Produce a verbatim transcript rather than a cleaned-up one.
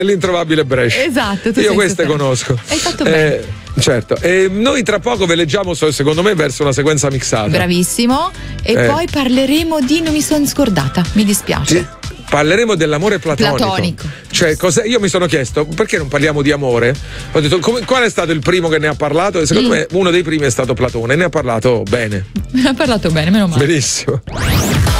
L'introvabile Brescia. Esatto, tu io sei queste super. conosco. Hai fatto bene. Eh, certo. E noi tra poco veleggiamo, secondo me, verso una sequenza mixata. Bravissimo. E Eh. poi parleremo di. Non mi sono scordata, mi dispiace. Sì. Parleremo dell'amore platonico. Platonico. Cioè, cos'è? Io mi sono chiesto perché non parliamo di amore? Ho detto come, qual è stato il primo che ne ha parlato? E secondo Mm. me uno dei primi è stato Platone, ne ha parlato bene. Ha parlato bene, meno male. Benissimo.